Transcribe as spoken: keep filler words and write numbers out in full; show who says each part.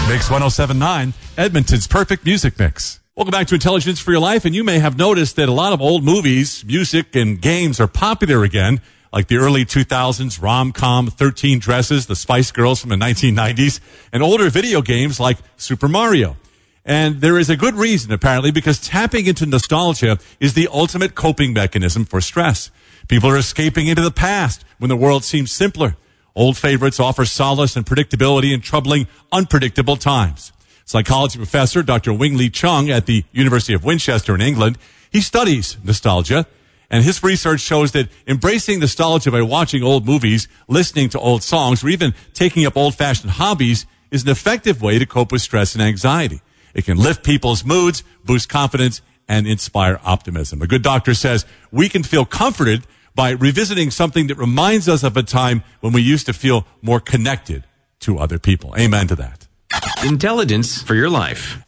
Speaker 1: Mix one oh seven point nine, Edmonton's perfect music mix. Welcome back to Intelligence for Your Life, and you may have noticed that a lot of old movies, music, and games are popular again, like the early two thousands rom-com thirteen Dresses, the Spice Girls from the nineteen nineties, and older video games like Super Mario. And there is a good reason, apparently, because tapping into nostalgia is the ultimate coping mechanism for stress. People are escaping into the past when the world seems simpler. Old favorites offer solace and predictability in troubling, unpredictable times. Psychology professor Doctor Wing-Lee Chung at the University of Winchester in England, he studies nostalgia, and his research shows that embracing nostalgia by watching old movies, listening to old songs, or even taking up old-fashioned hobbies is an effective way to cope with stress and anxiety. It can lift people's moods, boost confidence, and inspire optimism. A good doctor says we can feel comforted by revisiting something that reminds us of a time when we used to feel more connected to other people. Amen to that.
Speaker 2: Intelligence for Your Life.